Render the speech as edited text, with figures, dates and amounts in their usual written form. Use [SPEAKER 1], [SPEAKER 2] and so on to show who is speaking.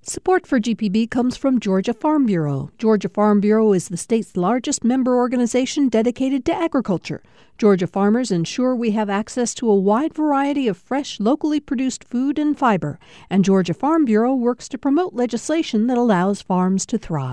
[SPEAKER 1] Support for GPB comes from Georgia Farm Bureau. Georgia Farm Bureau is the state's largest member organization dedicated to agriculture. Georgia farmers ensure we have access to a wide variety of fresh, locally produced food and fiber. And Georgia Farm Bureau works to promote legislation that allows farms to thrive.